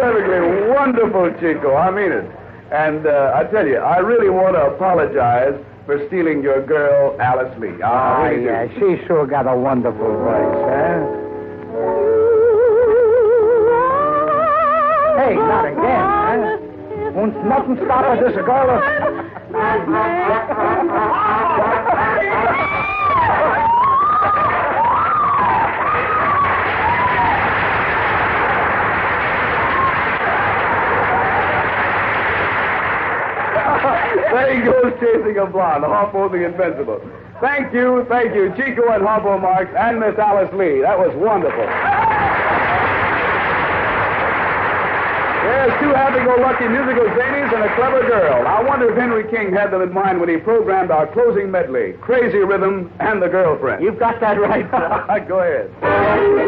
perfectly wonderful, Chico. I mean it. And I tell you, I really want to apologize for stealing your girl, Alice Lee. I really do. Yeah, she sure got a wonderful voice, huh? Hey, not again, huh? Won't nothing stop her, this girl. There he goes chasing a blonde, Harpo the Invincible. Thank you, Chico and Harpo Marx and Miss Alice Lee. That was wonderful. There's two happy-go-lucky musical zanies and a clever girl. I wonder if Henry King had them in mind when he programmed our closing medley, Crazy Rhythm and the Girlfriend. You've got that right. Go ahead.